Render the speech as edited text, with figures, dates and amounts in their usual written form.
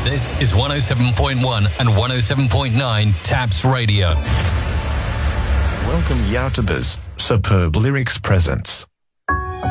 This is 107.1 and 107.9 Taps Radio. Welcome Yautubers, Superb Lyrics presents